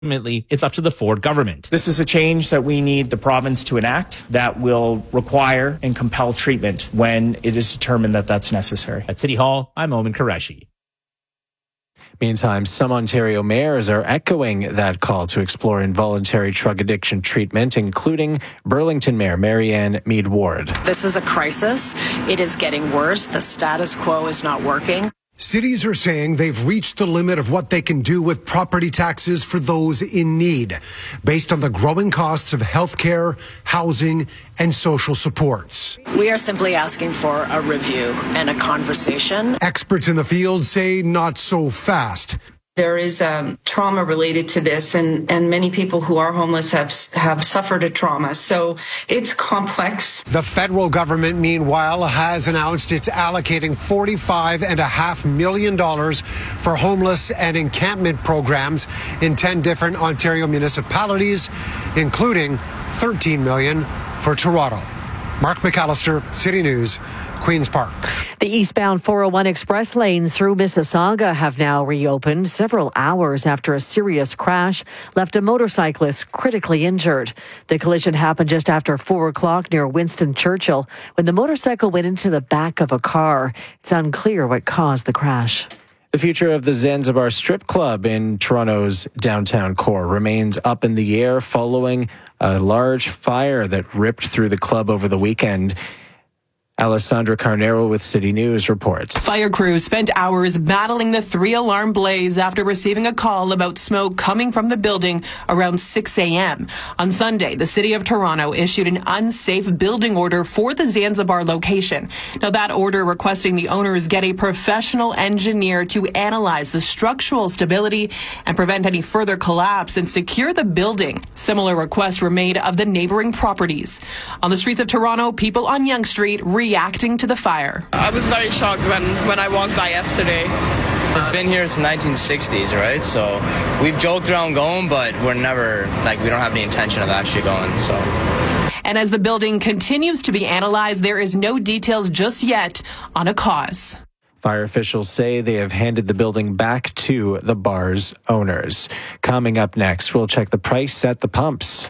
Ultimately, it's up to the Ford government. This is a change that we need the province to enact that will require and compel treatment when it is determined that that's necessary. At City Hall, I'm Omen Qureshi. Meantime, some Ontario mayors are echoing that call to explore involuntary drug addiction treatment, including Burlington Mayor Marianne Mead Ward. This is a crisis. It is getting worse. The status quo is not working. Cities are saying they've reached the limit of what they can do with property taxes for those in need, based on the growing costs of healthcare, housing, and social supports. We are simply asking for a review and a conversation. Experts in the field say not so fast. There is trauma related to this, and many people who are homeless have suffered a trauma. So it's complex. The federal government, meanwhile, has announced it's allocating $45.5 million for homeless and encampment programs in 10 different Ontario municipalities, including $13 million for Toronto. Mark McAllister, City News, Queen's Park. The eastbound 401 express lanes through Mississauga have now reopened several hours after a serious crash left a motorcyclist critically injured. The collision happened just after 4 o'clock near Winston Churchill when the motorcycle went into the back of a car. It's unclear what caused the crash. The future of the Zanzibar Strip Club in Toronto's downtown core remains up in the air following a large fire that ripped through the club over the weekend. Alessandra Carnero with City News reports. Fire crews spent hours battling the 3-alarm blaze after receiving a call about smoke coming from the building around 6 a.m. On Sunday, the City of Toronto issued an unsafe building order for the Zanzibar location. Now, that order requesting the owners get a professional engineer to analyze the structural stability and prevent any further collapse and secure the building. Similar requests were made of the neighboring properties. On the streets of Toronto, people on Yonge Street reacting to the fire. I was very shocked when I walked by yesterday. It's been here since the 1960s, right? So we've joked around going, but we're never, we don't have any intention of actually going, so. And as the building continues to be analyzed, there is no details just yet on a cause. Fire officials say they have handed the building back to the bar's owners. Coming up next, we'll check the price at the pumps.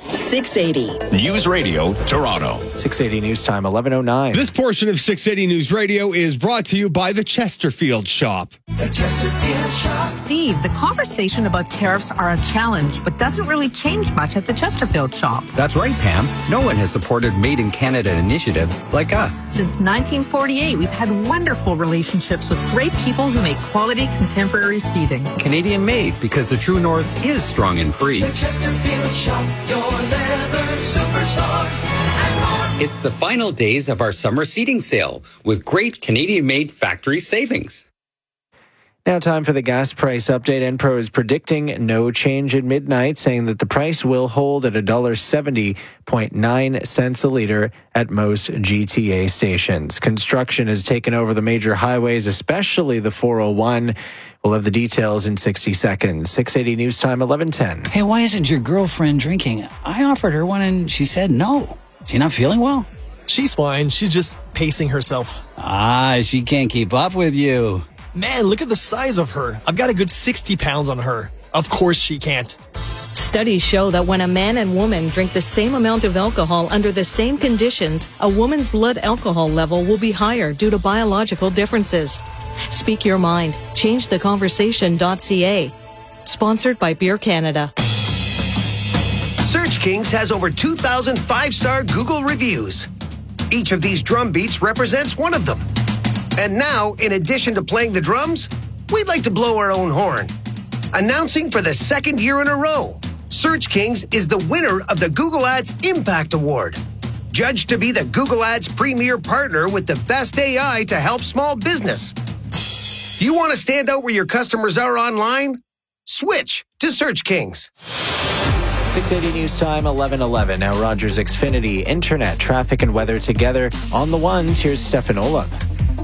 680. News Radio, Toronto. 680 News Time, 11:09. This portion of 680 News Radio is brought to you by the Chesterfield Shop. The Chesterfield Shop. Steve, the conversation about tariffs are a challenge, but doesn't really change much at the Chesterfield Shop. That's right, Pam. No one has supported Made in Canada initiatives like us. Since 1948, we've had wonderful relationships with great people who make quality contemporary seating. Canadian made, because the true north is strong and free. The Chesterfield Shop, your leather superstar, and more. It's the final days of our summer seating sale with great Canadian made factory savings. Now time for the gas price update. Enpro is predicting no change at midnight, saying that the price will hold at $1.70.9 a litre at most GTA stations. Construction has taken over the major highways, especially the 401. We'll have the details in 60 seconds. 680 News Time, 11:10. Hey, why isn't your girlfriend drinking? I offered her one and she said no. She not feeling well? She's fine. She's just pacing herself. She can't keep up with you. Man, look at the size of her. I've got a good 60 pounds on her. Of course she can't. Studies show that when a man and woman drink the same amount of alcohol under the same conditions, a woman's blood alcohol level will be higher due to biological differences. Speak your mind. ChangeTheConversation.ca. Sponsored by Beer Canada. Search Kings has over 2,000 5-star Google reviews. Each of these drum beats represents one of them. And now, in addition to playing the drums, we'd like to blow our own horn. Announcing for the second year in a row, Search Kings is the winner of the Google Ads Impact Award. Judged to be the Google Ads premier partner with the best AI to help small business. You want to stand out where your customers are online? Switch to Search Kings. 680 News Time, 11:11. Now Rogers Xfinity, internet, traffic, and weather together on the ones. Here's Stefan Olaf.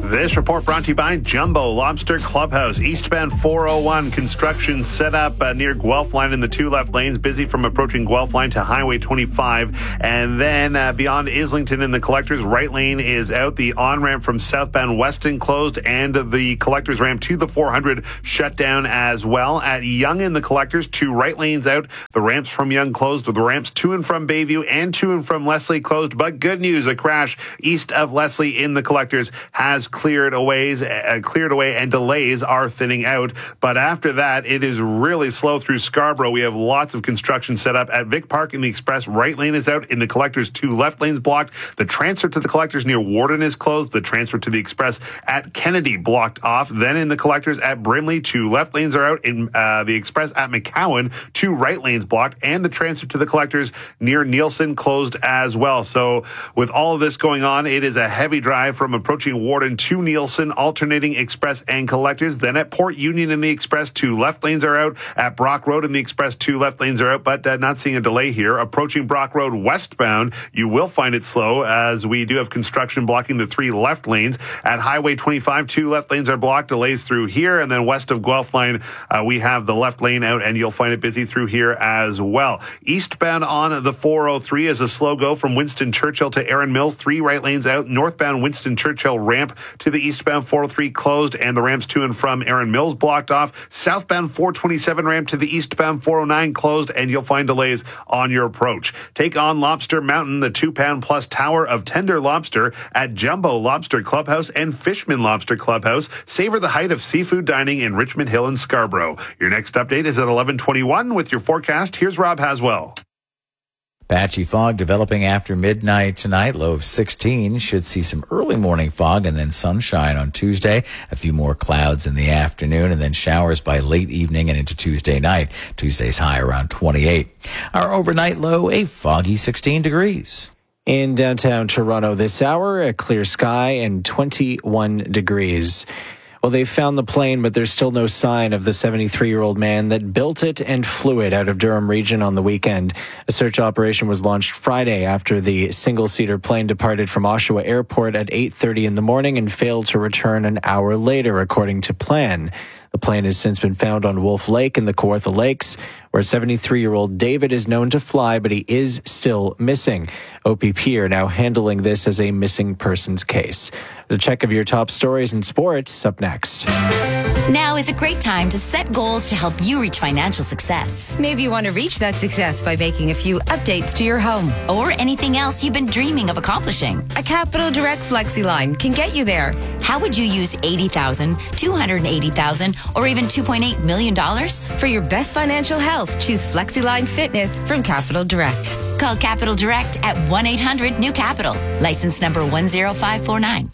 This report brought to you by Jumbo Lobster Clubhouse. Eastbound 401 construction set up near Guelph Line in the two left lanes, busy from approaching Guelph Line to Highway 25. And then beyond Islington in the Collectors, right lane is out. The on-ramp from southbound Weston closed, and the Collectors ramp to the 400 shut down as well. At Yonge in the Collectors, two right lanes out. The ramps from Yonge closed. The ramps to and from Bayview and to and from Leslie closed. But good news, a crash east of Leslie in the Collectors has cleared away, and delays are thinning out. But after that, it is really slow through Scarborough. We have lots of construction set up at Vic Park in the Express. Right lane is out. In the Collectors, two left lanes blocked. The transfer to the Collectors near Warden is closed. The transfer to the Express at Kennedy blocked off. Then in the Collectors at Brimley, two left lanes are out. In the Express at McCowan, two right lanes blocked. And the transfer to the Collectors near Nielsen closed as well. So with all of this going on, it is a heavy drive from approaching Warden to Nielsen, alternating Express and Collectors. Then at Port Union in the Express, two left lanes are out. At Brock Road in the Express, two left lanes are out, but not seeing a delay here. Approaching Brock Road westbound, you will find it slow as we do have construction blocking the three left lanes. At Highway 25, two left lanes are blocked, delays through here. And then west of Guelph Line, we have the left lane out, and you'll find it busy through here as well. Eastbound on the 403 is a slow go from Winston Churchill to Erin Mills, three right lanes out. Northbound Winston Churchill ramp to the eastbound 403 closed, and the ramps to and from Erin Mills blocked off. Southbound 427 ramp to the eastbound 409 closed, and you'll find delays on your approach. Take on Lobster Mountain, the 2-pound plus tower of tender lobster at Jumbo Lobster Clubhouse and Fishman Lobster Clubhouse. Savor the height of seafood dining in Richmond Hill and Scarborough. Your next update is at 11:21 with your forecast. Here's Rob Haswell. Patchy fog developing after midnight tonight, low of 16. Should see some early morning fog and then sunshine on Tuesday. A few more clouds in the afternoon and then showers by late evening and into Tuesday night. Tuesday's high around 28. Our overnight low, a foggy 16 degrees. In downtown Toronto this hour, a clear sky and 21 degrees. Well, they found the plane, but there's still no sign of the 73-year-old man that built it and flew it out of Durham Region on the weekend. A search operation was launched Friday after the single-seater plane departed from Oshawa Airport at 8:30 in the morning and failed to return an hour later, according to plan. The plane has since been found on Wolf Lake in the Kawartha Lakes, where 73-year-old David is known to fly, but he is still missing. OPP are now handling this as a missing persons case. The check of your top stories in sports up next. Now is a great time to set goals to help you reach financial success. Maybe you want to reach that success by making a few updates to your home. Or anything else you've been dreaming of accomplishing. A Capital Direct FlexiLine can get you there. How would you use $80,000, $280,000, or even $2.8 million? For your best financial health, choose FlexiLine Fitness from Capital Direct. Call Capital Direct at 1-800-NEW-CAPITAL. License number 10549.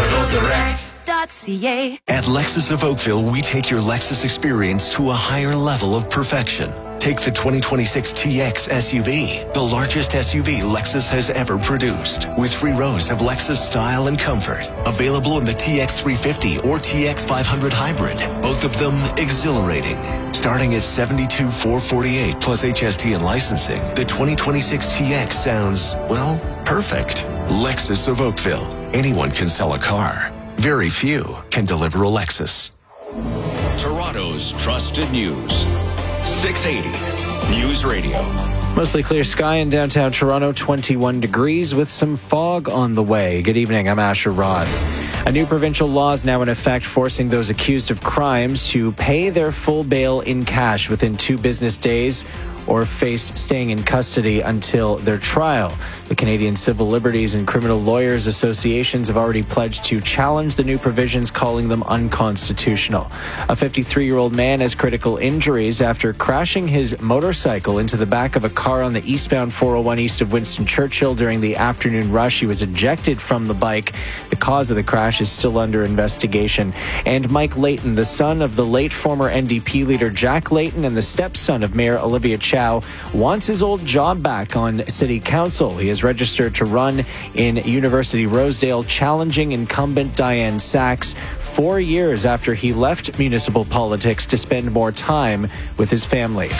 CapitalDirect.ca. At Lexus of Oakville, we take your Lexus experience to a higher level of perfection. Take the 2026 TX SUV, the largest SUV Lexus has ever produced, with 3 rows of Lexus style and comfort. Available in the TX 350 or TX 500 hybrid, both of them exhilarating. Starting at $72,448 plus HST and licensing, the 2026 TX sounds, well, perfect. Lexus of Oakville. Anyone can sell a car. Very few can deliver a Lexus. Toronto's trusted news. 680 News Radio. Mostly clear sky in downtown Toronto, 21 degrees with some fog on the way. Good evening, I'm Asher Roth. A new provincial law is now in effect forcing those accused of crimes to pay their full bail in cash within 2 business days or face staying in custody until their trial. The Canadian Civil Liberties and Criminal Lawyers Associations have already pledged to challenge the new provisions, calling them unconstitutional. A 53-year-old man has critical injuries after crashing his motorcycle into the back of a car on the eastbound 401 east of Winston Churchill during the afternoon rush. He was ejected from the bike. The cause of the crash is still under investigation. And Mike Layton, the son of the late former NDP leader Jack Layton and the stepson of Mayor Olivia Chow, wants his old job back on City Council. He is registered to run in University Rosedale, challenging incumbent Diane Sachs 4 years after he left municipal politics to spend more time with his family.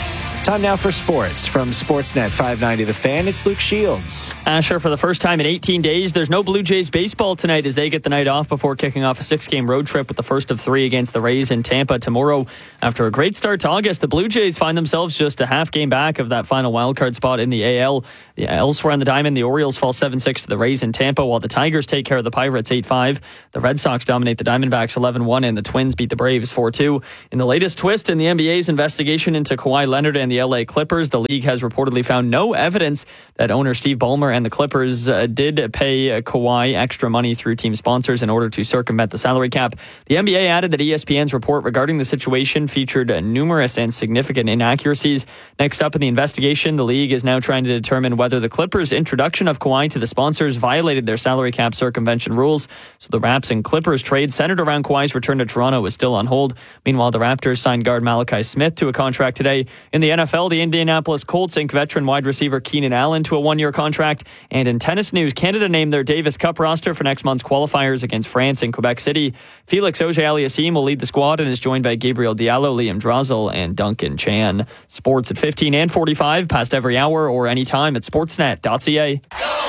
Time now for sports. From Sportsnet 590 The Fan, it's Luke Shields. Asher, for the first time in 18 days, there's no Blue Jays baseball tonight as they get the night off before kicking off a 6-game road trip with the first of 3 against the Rays in Tampa tomorrow. After a great start to August, the Blue Jays find themselves just a half game back of that final wildcard spot in the AL. Elsewhere on the diamond, the Orioles fall 7-6 to the Rays in Tampa, while the Tigers take care of the Pirates 8-5. The Red Sox dominate the Diamondbacks 11-1, and the Twins beat the Braves 4-2. In the latest twist in the NBA's investigation into Kawhi Leonard and the LA Clippers, the league has reportedly found no evidence that owner Steve Ballmer and the Clippers did pay Kawhi extra money through team sponsors in order to circumvent the salary cap. The NBA added that ESPN's report regarding the situation featured numerous and significant inaccuracies. Next up in the investigation, the league is now trying to determine whether the Clippers' introduction of Kawhi to the sponsors violated their salary cap circumvention rules. So the Raps and Clippers trade centered around Kawhi's return to Toronto is still on hold. Meanwhile, the Raptors signed guard Malachi Smith to a contract today. In the NFL, the Indianapolis Colts inked veteran wide receiver Keenan Allen to a 1-year contract. And in tennis news, Canada named their Davis Cup roster for next month's qualifiers against France in Quebec City. Felix Auger-Aliassime will lead the squad and is joined by Gabriel Diallo, Liam Drozdel, and Duncan Chan. Sports at 15 and 45, past every hour or anytime at sportsnet.ca.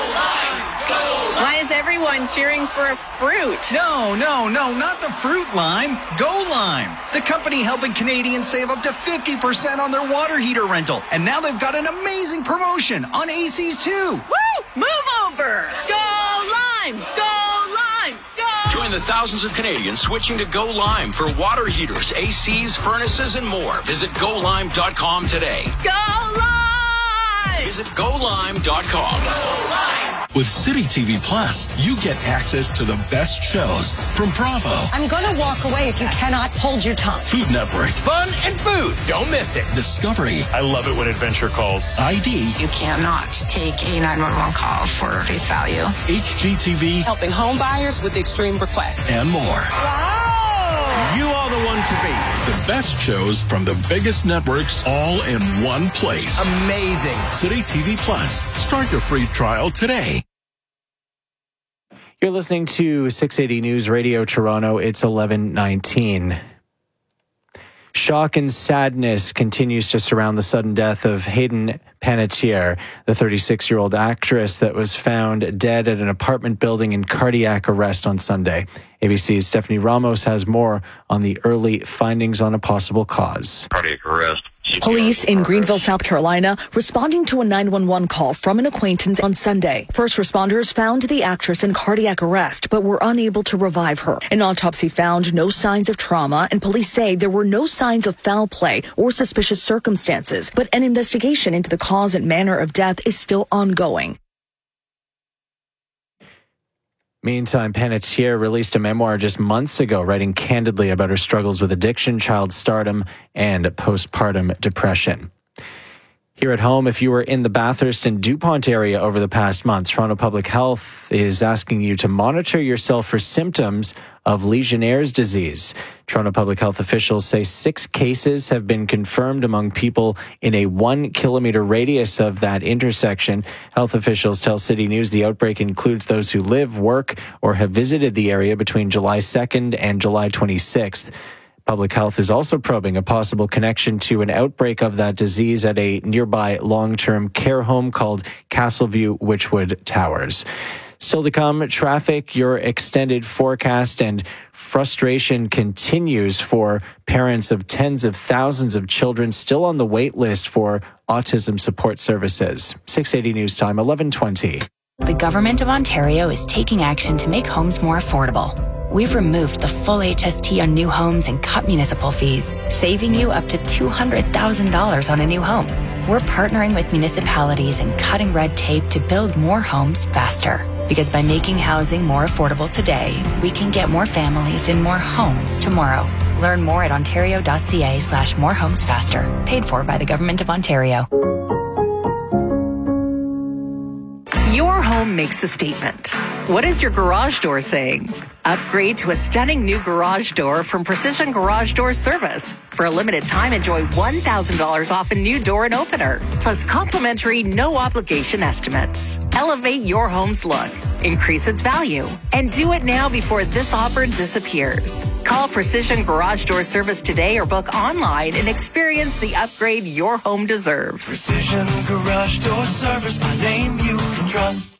Why is everyone cheering for a fruit? No, not the fruit lime. Go Lime, the company helping Canadians save up to 50% on their water heater rental. And now they've got an amazing promotion on ACs too. Woo! Move over! Go Lime! Go Lime! Go! Join the thousands of Canadians switching to Go Lime for water heaters, ACs, furnaces, and more. Visit GoLime.com today. Go Lime! Visit GoLime.com. Go Lime! With City TV Plus, you get access to the best shows from Bravo. I'm going to walk away if you cannot hold your tongue. Food Network. Fun and food. Don't miss it. Discovery. I love it when adventure calls. ID. You cannot take a 911 call for face value. HGTV. Helping home buyers with extreme requests. And more. Wow! You are the one to beat. The best shows from the biggest networks all in one place. Amazing. City TV Plus. Start your free trial today. You're listening to 680 News Radio Toronto. It's 11:19. Shock and sadness continues to surround the sudden death of Hayden Panettiere, the 36-year-old actress that was found dead at an apartment building in cardiac arrest on Sunday. ABC's Stephanie Ramos has more on the early findings on a possible cause. Cardiac arrest. Police in Greenville, South Carolina, responding to a 911 call from an acquaintance on Sunday. First responders found the actress in cardiac arrest, but were unable to revive her. An autopsy found no signs of trauma, and police say there were no signs of foul play or suspicious circumstances. But an investigation into the cause and manner of death is still ongoing. Meantime, Panettiere released a memoir just months ago, writing candidly about her struggles with addiction, child stardom, and postpartum depression. Here at home, if you were in the Bathurst and DuPont area over the past month, Toronto Public Health is asking you to monitor yourself for symptoms of Legionnaire's disease. Toronto Public Health officials say 6 cases have been confirmed among people in a 1-kilometer radius of that intersection. Health officials tell City News the outbreak includes those who live, work, or have visited the area between July 2nd and July 26th. Public Health is also probing a possible connection to an outbreak of that disease at a nearby long-term care home called Castleview Witchwood Towers. Still to come, traffic, your extended forecast, and frustration continues for parents of tens of thousands of children still on the wait list for autism support services. 680 News Time, 11:20. The Government of Ontario is taking action to make homes more affordable. We've removed the full HST on new homes and cut municipal fees, saving you up to $200,000 on a new home. We're partnering with municipalities and cutting red tape to build more homes faster. Because by making housing more affordable today, we can get more families in more homes tomorrow. Learn more at ontario.ca/morehomesfaster. Paid for by the Government of Ontario. Your home makes a statement. What is your garage door saying? Upgrade to a stunning new garage door from Precision Garage Door Service. For a limited time, enjoy $1,000 off a new door and opener, plus complimentary no-obligation estimates. Elevate your home's look, increase its value, and do it now before this offer disappears. Call Precision Garage Door Service today or book online and experience the upgrade your home deserves. Precision Garage Door Service, a name you can trust.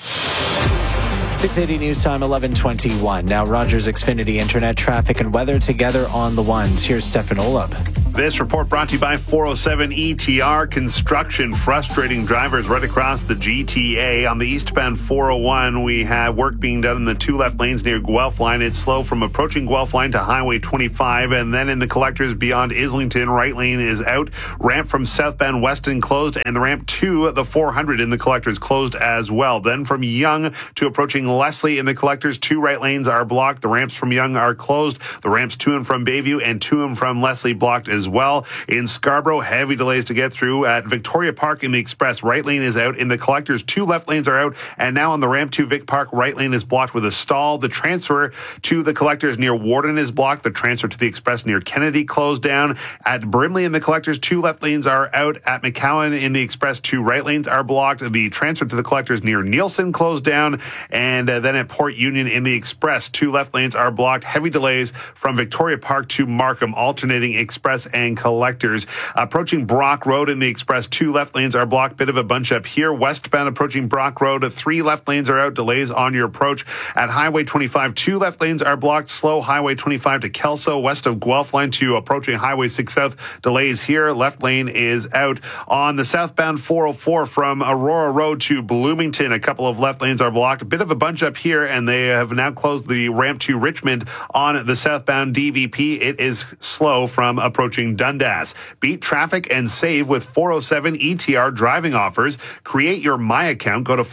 680 News Time, 11:21. Now Rogers Xfinity Internet, traffic and weather together on the ones. Here's Stefan Olab. This report brought to you by 407 ETR. Construction frustrating drivers right across the GTA. On the eastbound 401, we have work being done in the two left lanes near Guelph Line. It's slow from approaching Guelph Line to Highway 25. And then in the collectors beyond Islington, right lane is out. Ramp from southbound Weston closed, and the ramp to the 400 in the collectors closed as well. Then from Yonge to approaching Leslie in the collectors, two right lanes are blocked. The ramps from Yonge are closed. The ramps to and from Bayview and to and from Leslie blocked as well. In Scarborough, heavy delays to get through at Victoria Park in the express. Right lane is out. In the collectors, two left lanes are out. And now on the ramp to Vic Park, right lane is blocked with a stall. The transfer to the collectors near Warden is blocked. The transfer to the express near Kennedy closed down. At Brimley in the collectors, two left lanes are out. At McCowan in the express, two right lanes are blocked. The transfer to the collectors near Nielsen closed down. And then at Port Union in the express, two left lanes are blocked. Heavy delays from Victoria Park to Markham, alternating express and collectors. Approaching Brock Road in the express, two left lanes are blocked. Bit of a bunch up here. Westbound approaching Brock Road, three left lanes are out. Delays on your approach. At Highway 25, two left lanes are blocked. Slow Highway 25 to Kelso, west of Guelph Line to approaching Highway 6 South. Delays here. Left lane is out. On the southbound 404 from Aurora Road to Bloomington, a couple of left lanes are blocked. A bit of a bunch up here, and they have now closed the ramp to Richmond on the southbound DVP. It is slow from approaching Dundas. Beat traffic and save with 407 ETR driving offers. Create your My account. Go to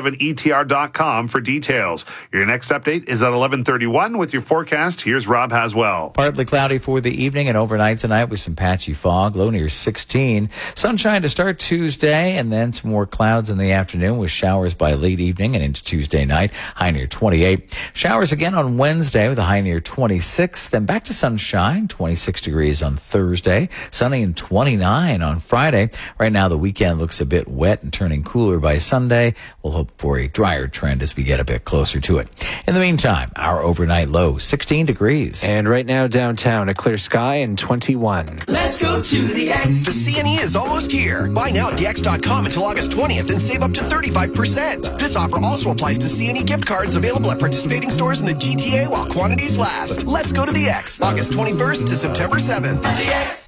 407etr.com for details. Your next update is at 11:31 with your forecast. Here's Rob Haswell. Partly cloudy for the evening and overnight tonight with some patchy fog, low near 16. Sunshine to start Tuesday, and then some more clouds in the afternoon with showers by late evening and into Tuesday night, high near 28. Showers again on Wednesday with a high near 26. Then back to sunshine, 26 degrees on Thursday, sunny and 29 on Friday. Right now the weekend looks a bit wet and turning cooler by Sunday. We'll hope for a drier trend as we get a bit closer to it. In the meantime, our overnight low, 16 degrees. And right now downtown, a clear sky and 21. Let's go to the X. The CNE is almost here. Buy now at thex.com until August 20th and save up to 35%. This offer also applies to CNE gift cards available at participating stores in the GTA while quantities last. Let's go to the X. August 21st to September 7th. The X.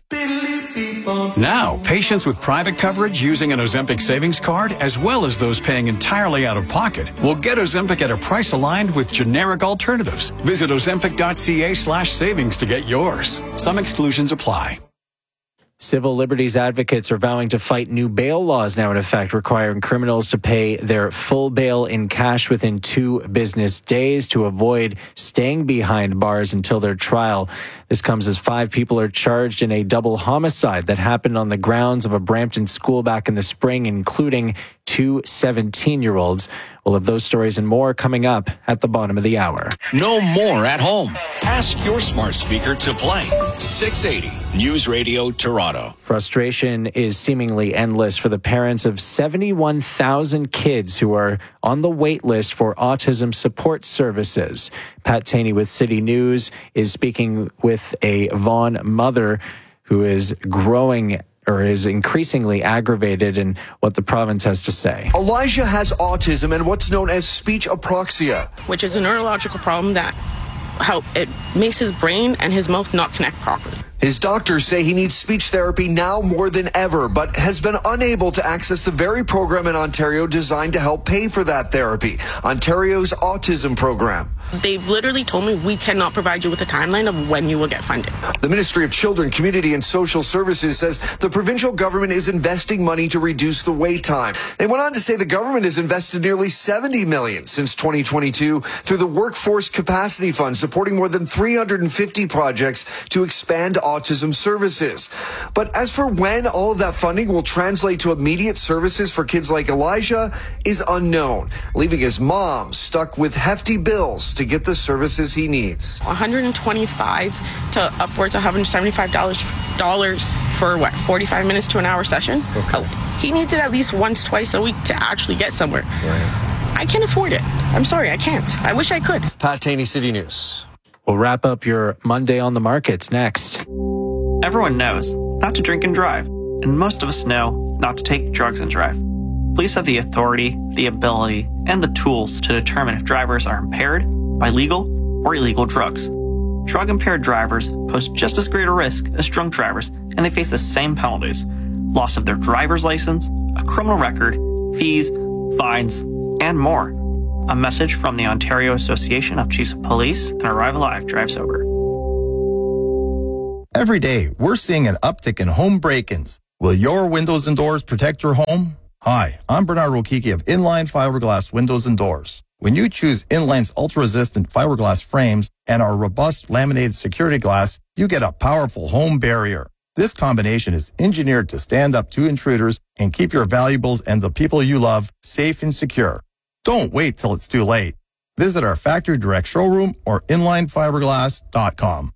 Now, patients with private coverage using an Ozempic savings card, as well as those paying entirely out of pocket, will get Ozempic at a price aligned with generic alternatives. Visit ozempic.ca/savings to get yours. Some exclusions apply. Civil liberties advocates are vowing to fight new bail laws now in effect, requiring criminals to pay their full bail in cash within 2 business days to avoid staying behind bars until their trial. This comes as 5 people are charged in a double homicide that happened on the grounds of a Brampton school back in the spring, including 2 17-year-olds. We'll have those stories and more coming up at the bottom of the hour. No more at home. Ask your smart speaker to play 680 News Radio Toronto. Frustration is seemingly endless for the parents of 71,000 kids who are on the wait list for autism support services. Pat Taney with City News is speaking with a Vaughan mother who is increasingly aggravated in what the province has to say. Elijah has autism and what's known as speech apraxia, which is a neurological problem that it makes his brain and his mouth not connect properly. His doctors say he needs speech therapy now more than ever, but has been unable to access the very program in Ontario designed to help pay for that therapy, Ontario's autism program. They've literally told me we cannot provide you with a timeline of when you will get funding. The Ministry of Children, Community and Social Services says the provincial government is investing money to reduce the wait time. They went on to say the government has invested nearly $70 million since 2022 through the Workforce Capacity Fund, supporting more than 350 projects to expand autism services. But as for when all of that funding will translate to immediate services for kids like Elijah is unknown, leaving his mom stuck with hefty bills to get the services he needs. $125 to upwards of $175 for what, 45 minutes to an hour session? Okay. Oh, he needs it at least once, twice a week to actually get somewhere. Right. I can't afford it. I'm sorry, I can't. I wish I could. Pat Taney, City News. We'll wrap up your Monday on the markets next. Everyone knows not to drink and drive, and most of us know not to take drugs and drive. Police have the authority, the ability, and the tools to determine if drivers are impaired by legal or illegal drugs. Drug-impaired drivers pose just as great a risk as drunk drivers, and they face the same penalties: loss of their driver's license, a criminal record, fees, fines, and more. A message from the Ontario Association of Chiefs of Police and Arrive Alive Drive Sober. Every day, we're seeing an uptick in home break-ins. Will your windows and doors protect your home? Hi, I'm Bernard Rokiki of Inline Fiberglass Windows and Doors. When you choose Inline's ultra-resistant fiberglass frames and our robust laminated security glass, you get a powerful home barrier. This combination is engineered to stand up to intruders and keep your valuables and the people you love safe and secure. Don't wait till it's too late. Visit our factory direct showroom or inlinefiberglass.com.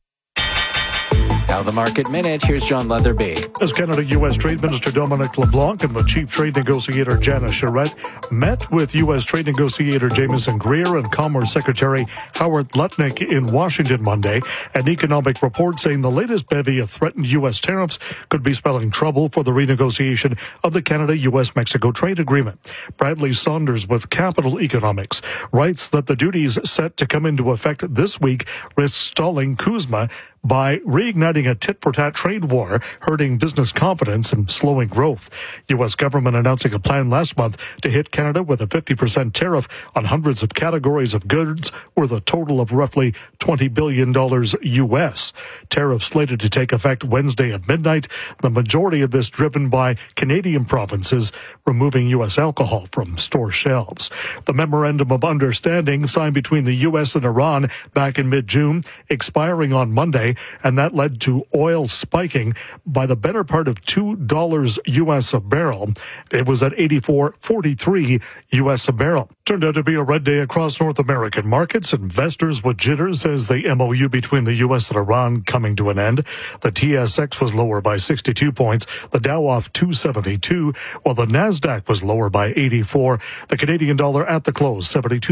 Now the Market Minute. Here's John Leatherby. As Canada-U.S. Trade Minister Dominic LeBlanc and the Chief Trade Negotiator Jana Charette met with U.S. Trade Negotiator Jameson Greer and Commerce Secretary Howard Lutnick in Washington Monday, an economic report saying the latest bevy of threatened U.S. tariffs could be spelling trouble for the renegotiation of the Canada-U.S.-Mexico trade agreement. Bradley Saunders with Capital Economics writes that the duties set to come into effect this week risk stalling CUSMA by reigniting a tit-for-tat trade war, hurting business confidence and slowing growth. U.S. government announcing a plan last month to hit Canada with a 50% tariff on hundreds of categories of goods worth a total of roughly $20 billion U.S. Tariffs slated to take effect Wednesday at midnight, the majority of this driven by Canadian provinces removing U.S. alcohol from store shelves. The Memorandum of Understanding signed between the U.S. and Iran back in mid-June, expiring on Monday, and that led to oil spiking by the better part of $2 U.S. a barrel. It was at $84.43 U.S. a barrel. Turned out to be a red day across North American markets. Investors with jitters as the MOU between the U.S. and Iran coming to an end. The TSX was lower by 62 points, the Dow off 272, while the NASDAQ was lower by 84. The Canadian dollar at the close,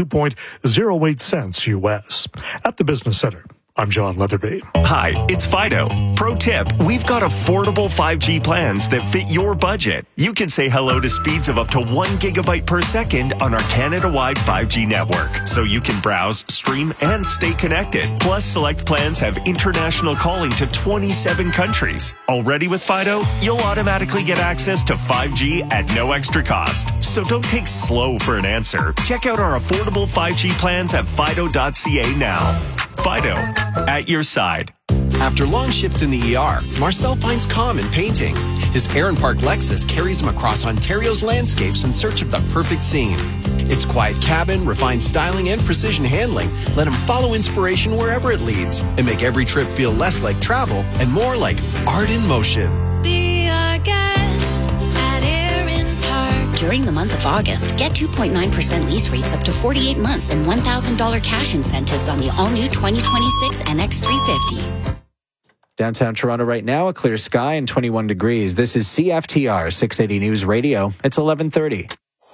72.08 cents U.S. At the Business Center, I'm John Leatherby. Hi, it's Fido. Pro tip, we've got affordable 5G plans that fit your budget. You can say hello to speeds of up to 1 gigabyte per second on our Canada-wide 5G network, so you can browse, stream, and stay connected. Plus, select plans have international calling to 27 countries. Already with Fido, you'll automatically get access to 5G at no extra cost. So don't take slow for an answer. Check out our affordable 5G plans at fido.ca now. Fido, at your side. After long shifts in the ER, Marcel finds calm in painting. His Aaron Park Lexus carries him across Ontario's landscapes in search of the perfect scene. Its quiet cabin, refined styling, and precision handling let him follow inspiration wherever it leads and make every trip feel less like travel and more like art in motion. Be our guest at Aaron Park. During the month of August, get 2.9% lease rates up to 48 months and $1,000 cash incentives on the all-new 2026 NX350. Downtown Toronto right now, a clear sky and 21 degrees. This is CFTR 680 News Radio. It's 11:30.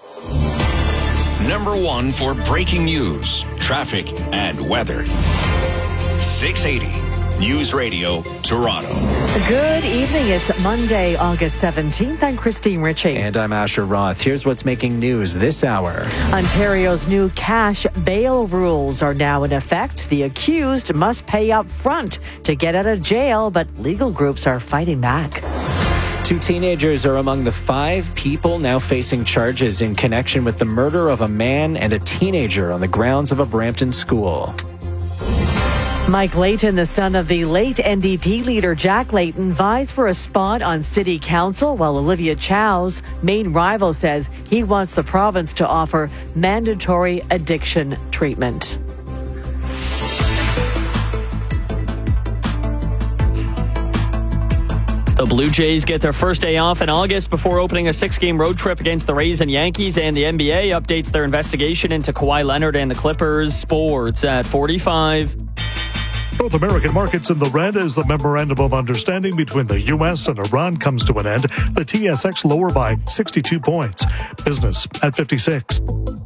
Number one for breaking news, traffic, and weather. 680 News Radio, Toronto. Good evening. It's Monday, August 17th. I'm Christine Ritchie. And I'm Asher Roth. Here's what's making news this hour. Ontario's new cash bail rules are now in effect. The accused must pay up front to get out of jail, but legal groups are fighting back. 2 teenagers are among the 5 people now facing charges in connection with the murder of a man and a teenager on the grounds of a Brampton school. Mike Layton, the son of the late NDP leader Jack Layton, vies for a spot on city council, while Olivia Chow's main rival says he wants the province to offer mandatory addiction treatment. The Blue Jays get their first day off in August before opening a 6-game road trip against the Rays and Yankees, and the NBA updates their investigation into Kawhi Leonard and the Clippers. Sports at 45. North American markets in the red as the memorandum of understanding between the U.S. and Iran comes to an end. The TSX lower by 62 points. Business at 56.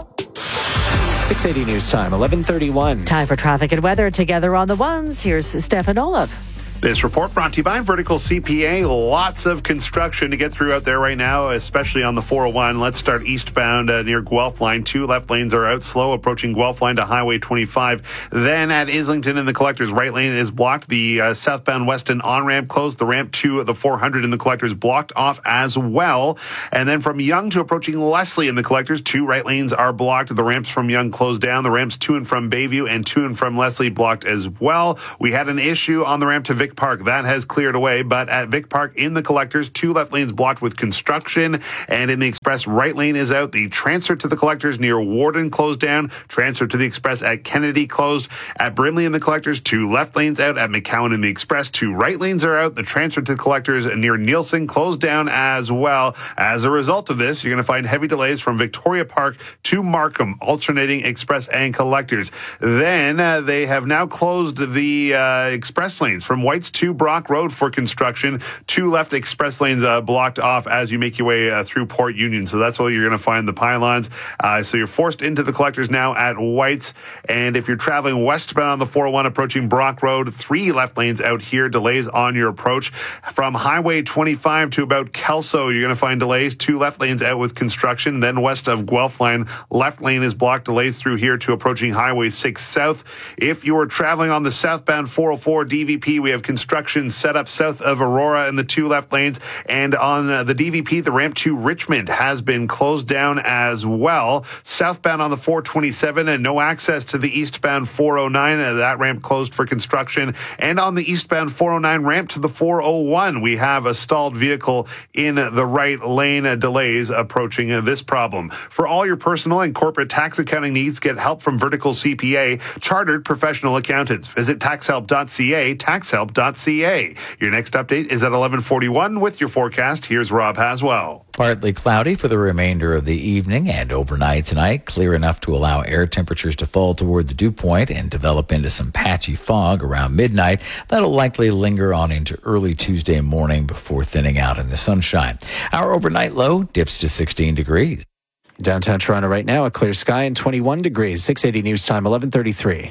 680 News Time, 11:31. Time for traffic and weather together on the ones. Here's Stefan Olaf. This report brought to you by Vertical CPA. Lots of construction to get through out there right now, especially on the 401. Let's start eastbound near Guelph Line. 2 left lanes are out slow, approaching Guelph Line to Highway 25. Then at Islington in the Collectors, right lane is blocked. The southbound Weston on-ramp closed. The ramp to the 400 in the Collectors blocked off as well. And then from Yonge to approaching Leslie in the Collectors, 2 right lanes are blocked. The ramps from Yonge closed down. The ramps to and from Bayview and to and from Leslie blocked as well. We had an issue on the ramp to Vic Park. That has cleared away, but at Vic Park in the Collectors, 2 left lanes blocked with construction, and in the Express, right lane is out. The transfer to the Collectors near Warden closed down. Transfer to the Express at Kennedy closed. At Brimley in the Collectors, 2 left lanes out. At McCowan in the Express, 2 right lanes are out. The transfer to the Collectors near Nielsen closed down as well. As a result of this, you're going to find heavy delays from Victoria Park to Markham, alternating Express and Collectors. Then they have now closed the Express lanes from Whites to Brock Road for construction. 2 left express lanes blocked off as you make your way through Port Union. So that's where you're going to find the pylons. So you're forced into the Collectors now at Whites. And if you're traveling westbound on the 401 approaching Brock Road, 3 left lanes out here. Delays on your approach. From Highway 25 to about Kelso, you're going to find delays. 2 left lanes out with construction. Then west of Guelph Line, left lane is blocked. Delays through here to approaching Highway 6 South. If you are traveling on the southbound 404 DVP, we have construction set up south of Aurora in the 2 left lanes, and on the DVP, the ramp to Richmond has been closed down as well. Southbound on the 427 and no access to the eastbound 409. That ramp closed for construction. And on the eastbound 409 ramp to the 401, we have a stalled vehicle in the right lane. Delays approaching this problem. For all your personal and corporate tax accounting needs, get help from Vertical CPA, chartered professional accountants. Visit taxhelp.ca, taxhelp.ca. Your next update is at 11:41 with your forecast. Here's Rob Haswell. Partly cloudy for the remainder of the evening and overnight tonight. Clear enough to allow air temperatures to fall toward the dew point and develop into some patchy fog around midnight. That'll likely linger on into early Tuesday morning before thinning out in the sunshine. Our overnight low dips to 16 degrees. Downtown Toronto right now, a clear sky and 21 degrees. 680 News Time, 11:33.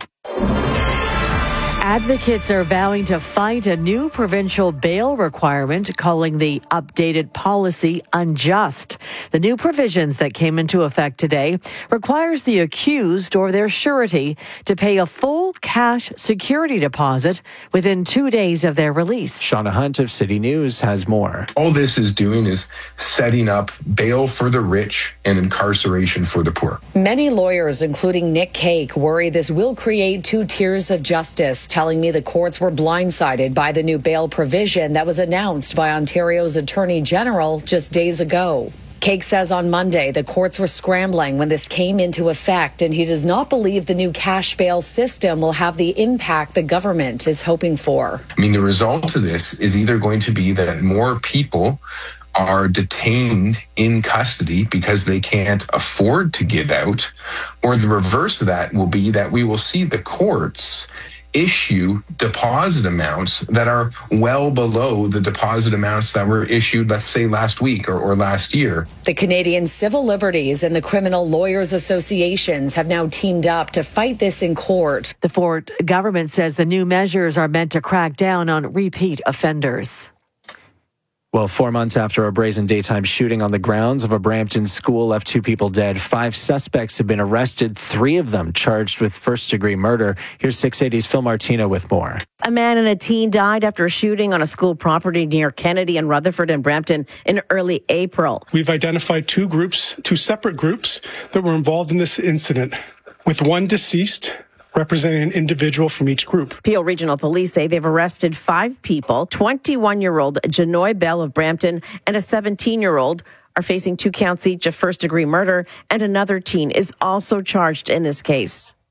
Advocates are vowing to fight a new provincial bail requirement, calling the updated policy unjust. The new provisions that came into effect today requires the accused or their surety to pay a full cash security deposit within 2 days of their release. Shauna Hunt of City News has more. All this is doing is setting up bail for the rich and incarceration for the poor. Many lawyers, including Nick Cake, worry this will create 2 tiers of justice, telling me the courts were blindsided by the new bail provision that was announced by Ontario's Attorney General just days ago. Cake says on Monday the courts were scrambling when this came into effect, and he does not believe the new cash bail system will have the impact the government is hoping for. I mean, the result of this is either going to be that more people are detained in custody because they can't afford to get out, or the reverse of that will be that we will see the courts issue deposit amounts that are well below the deposit amounts that were issued, let's say, last week or last year. The Canadian Civil Liberties and the Criminal Lawyers Associations have now teamed up to fight this in court. The Ford government says the new measures are meant to crack down on repeat offenders. Well, 4 months after a brazen daytime shooting on the grounds of a Brampton school left 2 people dead, 5 suspects have been arrested, 3 of them charged with first-degree murder. Here's 680's Phil Martino with more. A man and a teen died after a shooting on a school property near Kennedy and Rutherford and Brampton in early April. We've identified 2 separate groups that were involved in this incident, with 1 deceased representing an individual from each group. Peel Regional Police say they've arrested 5 people. 21-year-old Janoy Bell of Brampton and a 17-year-old are facing 2 counts each of first-degree murder, and another teen is also charged in this case.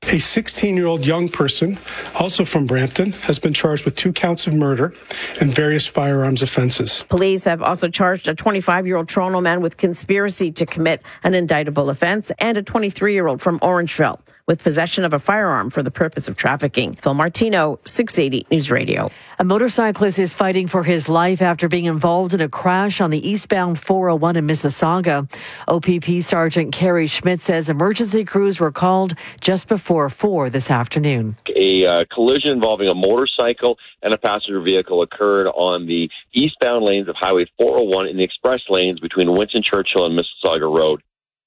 A 16-year-old young person, also from Brampton, has been charged with 2 counts of murder and various firearms offenses. Police have also charged a 25-year-old Toronto man with conspiracy to commit an indictable offense and a 23-year-old from Orangeville with possession of a firearm for the purpose of trafficking. Phil Martino, 680 News Radio. A motorcyclist is fighting for his life after being involved in a crash on the eastbound 401 in Mississauga. OPP Sergeant Kerry Schmidt says emergency crews were called just before 4 this afternoon. A collision involving a motorcycle and a passenger vehicle occurred on the eastbound lanes of Highway 401 in the express lanes between Winston Churchill and Mississauga Road.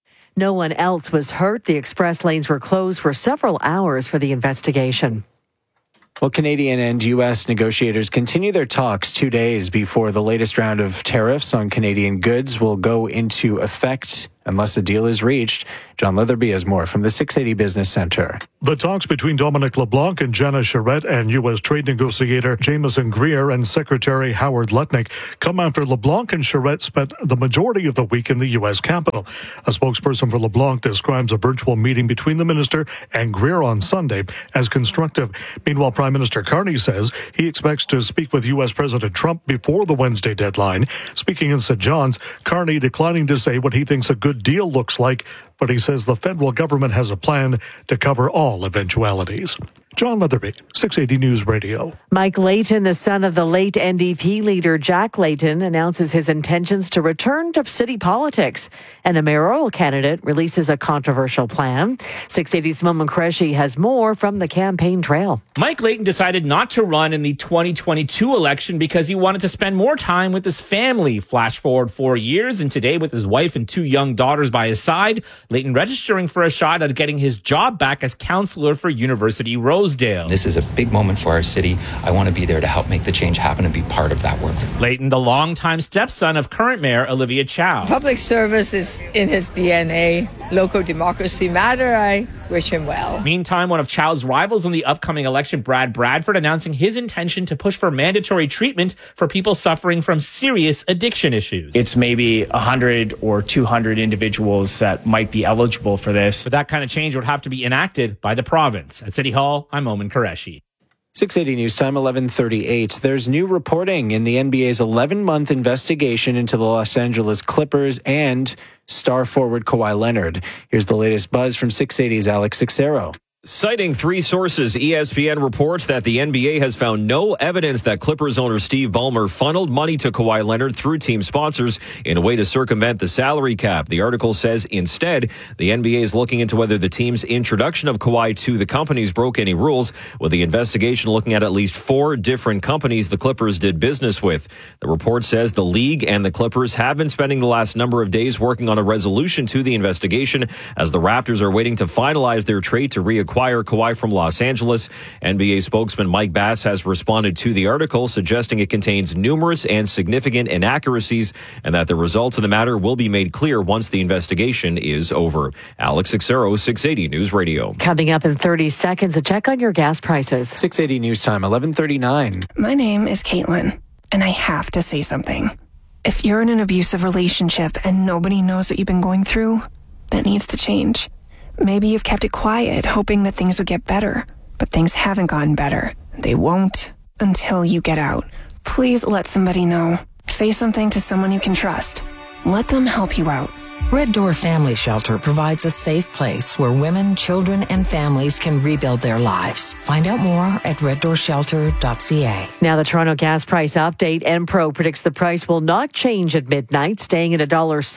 No one else was hurt. The express lanes were closed for several hours for the investigation. Well, Canadian and U.S. negotiators continue their talks 2 days before the latest round of tariffs on Canadian goods will go into effect unless a deal is reached. John Leatherby has more from the 680 Business Center. The talks between Dominic LeBlanc and Jenna Charette and U.S. trade negotiator Jameson Greer and Secretary Howard Lutnick come after LeBlanc and Charette spent the majority of the week in the U.S. Capitol. A spokesperson for LeBlanc describes a virtual meeting between the minister and Greer on Sunday as constructive. Meanwhile, Prime Minister Carney says he expects to speak with U.S. President Trump before the Wednesday deadline. Speaking in St. John's, Carney declining to say what he thinks a good deal looks like, but he says the federal government has a plan to cover all eventualities. John Leatherby, 680 News Radio. Mike Layton, the son of the late NDP leader Jack Layton, announces his intentions to return to city politics. And a mayoral candidate releases a controversial plan. 680's Momin Qureshi has more from the campaign trail. Mike Layton decided not to run in the 2022 election because he wanted to spend more time with his family. Flash forward 4 years, and today with his wife and 2 young daughters by his side, Layton registering for a shot at getting his job back as councillor for University Rosedale. This is a big moment for our city. I want to be there to help make the change happen and be part of that work. Layton, the longtime stepson of current mayor Olivia Chow. Public service is in his DNA. Local democracy matter. I wish him well. Meantime, one of Chow's rivals in the upcoming election, Brad Bradford, announcing his intention to push for mandatory treatment for people suffering from serious addiction issues. It's maybe 100 or 200 individuals that might be eligible for this. But that kind of change would have to be enacted by the province. At City Hall, I'm Momin Qureshi. 680 News Time, 11:38. There's new reporting in the NBA's 11-month investigation into the Los Angeles Clippers and star forward Kawhi Leonard. Here's the latest buzz from 680's Alex Sixero. Citing 3 sources, ESPN reports that the NBA has found no evidence that Clippers owner Steve Ballmer funneled money to Kawhi Leonard through team sponsors in a way to circumvent the salary cap. The article says instead, the NBA is looking into whether the team's introduction of Kawhi to the companies broke any rules, with the investigation looking at least 4 different companies the Clippers did business with. The report says the league and the Clippers have been spending the last number of days working on a resolution to the investigation as the Raptors are waiting to finalize their trade to reacquire Kawhi from Los Angeles. NBA spokesman Mike Bass has responded to the article, suggesting it contains numerous and significant inaccuracies and that the results of the matter will be made clear once the investigation is over. Alex Sixero, 680 News Radio. Coming up in 30 seconds, a check on your gas prices. 680 News Time, 11:39. My name is Caitlin, and I have to say something. If you're in an abusive relationship and nobody knows what you've been going through, that needs to change. Maybe you've kept it quiet, hoping that things would get better, but things haven't gotten better. They won't until you get out. Please let somebody know. Say something to someone you can trust. Let them help you out. Red Door Family Shelter provides a safe place where women, children, and families can rebuild their lives. Find out more at reddoorshelter.ca. Now the Toronto gas price update. Enpro predicts the price will not change at midnight, staying at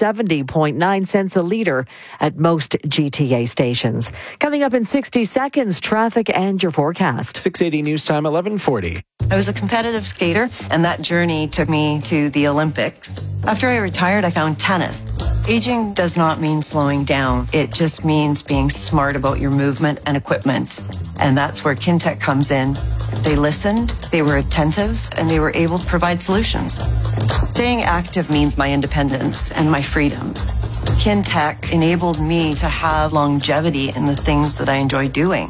$1.70.9 a litre at most GTA stations. Coming up in 60 seconds, traffic and your forecast. 680 News Time, 11:40. I was a competitive skater, and that journey took me to the Olympics. After I retired, I found tennis. Aging does not mean slowing down. It just means being smart about your movement and equipment. And that's where Kintec comes in. They listened, they were attentive, and they were able to provide solutions. Staying active means my independence and my freedom. Kintec enabled me to have longevity in the things that I enjoy doing.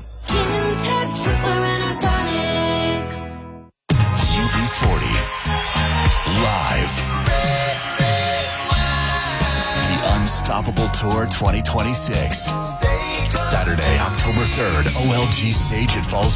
UB40 live. The unstoppable Unstoppable Tour 2026. Saturday, October 3rd, OLG Stage at Falls